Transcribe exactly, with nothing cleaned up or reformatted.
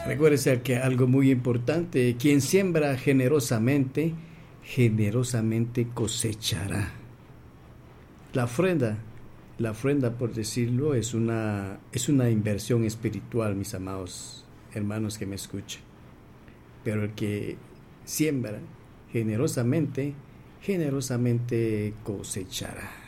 Recuérdese que algo muy importante, quien siembra generosamente, generosamente cosechará. La ofrenda, la ofrenda por decirlo, es una, es una inversión espiritual, mis amados hermanos que me escuchan. Pero el que siembra generosamente, generosamente cosechará.